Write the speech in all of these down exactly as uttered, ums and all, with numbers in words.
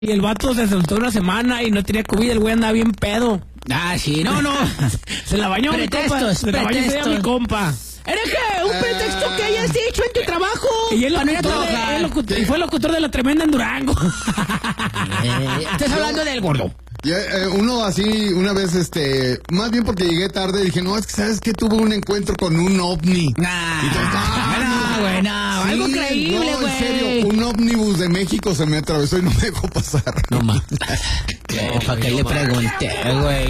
Y el vato se soltó una semana y no tenía COVID, el güey andaba bien pedo. Ah, sí, no, no. Se la bañó mi compa. Se la bañó ese mi compa. ¿Eres qué? ¿Un pretexto que hayas hecho en tu trabajo? Y él para no ir a locutor, trabajar. él locutor, y fue locutor de La Tremenda en Durango. Eh, estás hablando del gordo. Y, eh, uno así, una vez, este, más bien porque llegué tarde, dije, no, es que sabes que tuve un encuentro con un ovni. Nah, Y todos, ah, no, güey, no, sí, algo creíble, no, güey. en serio, un ómnibus de México se me atravesó y no me dejó pasar. No más. ¿Para qué le pregunté, güey?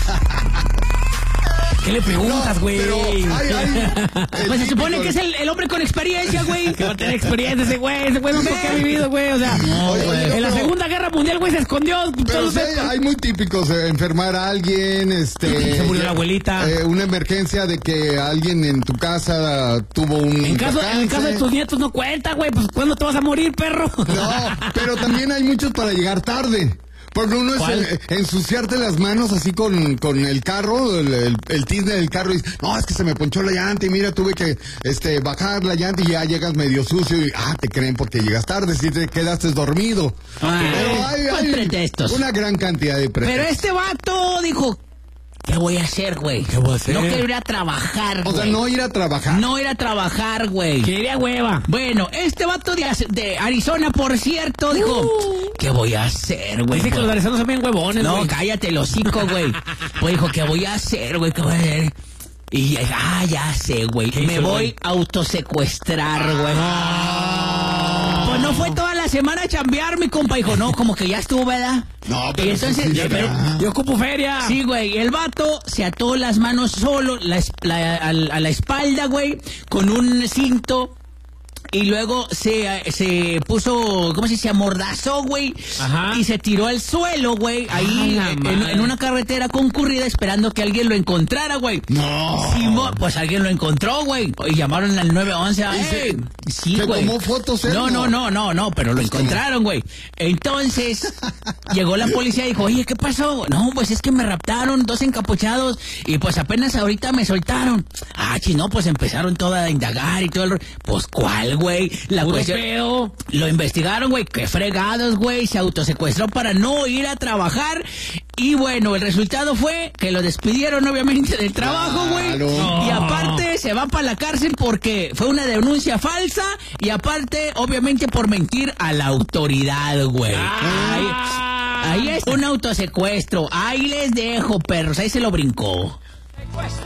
¿Qué le preguntas, güey? No, pero hay- hay- Pues se el supone típico- que es el, el hombre con experiencia, güey. Que va a tener experiencia ese güey, ese güey no sé qué ha vivido, güey, o sea, Oye, oye, en la pero- Segunda Guerra Mundial, güey, se escondió. Pero todos sí, los- hay, hay muy típicos, eh, enfermar a alguien, este... Se murió la abuelita. eh, una emergencia de que alguien en tu casa tuvo un En caso, en percance. caso de tus nietos no cuenta, güey, pues ¿cuándo te vas a morir, perro? No, pero también hay muchos para llegar tarde. Porque uno es ¿Cuál? eh, ensuciarte las manos así con, con el carro, el, el, el tizne del carro, y no, es que se me ponchó la llanta y mira, tuve que este bajar la llanta y ya llegas medio sucio y ah, te creen porque llegas tarde, si te quedaste dormido. Ah, Pero hay, ¿cuál hay pretextos? una gran cantidad de Pero pretextos. este vato dijo, ¿qué voy a hacer, güey? ¿Qué voy a hacer? No quiero ir a trabajar, güey. O sea, no ir a trabajar. No ir a trabajar, güey. Quería hueva. Bueno, este vato de, de Arizona, por cierto, dijo, ¿qué voy a hacer, güey? Dice que los arizanos son bien huevones, No, güey. cállate el hocico, güey. Pues dijo, ¿qué voy a hacer, güey? ¿Qué voy a hacer? Y, ah, ya sé, güey. ¿Qué Me hizo el voy güey? a autosecuestrar, güey. Pues no fue toda la semana a chambear, mi compa. Dijo, no, como que ya estuvo, ¿verdad? No, pero Y entonces, sí, sí, pero- ya. Yo ocupo feria. sí, güey, el vato se ató las manos solo la es- la- a, a la espalda, güey, con un cinto. Y luego se, se puso, ¿cómo se dice? Amordazó, güey. Ajá. Y se tiró al suelo, güey. Ahí Ah, la en, madre. en una carretera concurrida esperando que alguien lo encontrara, güey. No. Simón, pues alguien lo encontró, güey. Y llamaron al nueve once. ¿Y se- ¡Ey! Sí, se güey. tomó fotos él, No, no, no? no, no, no, pero lo Pues, ¿cómo? encontraron, güey. Entonces, llegó la policía y dijo, oye, ¿qué pasó? No, pues es que me raptaron dos encapuchados y pues apenas ahorita me soltaron. Ah, si no, pues empezaron toda a indagar y todo el... ro- Pues, ¿cuál, güey? La Puro cuestión... pedo. Lo investigaron, güey, qué fregados, güey, se autosecuestró para no ir a trabajar y bueno, el resultado fue que lo despidieron obviamente del trabajo, güey, Claro. y aparte se va para la cárcel porque fue una denuncia falsa y aparte obviamente por mentir a la autoridad, güey. Ahí, ahí es un autosecuestro, ahí les dejo, perros, ahí se lo brincó.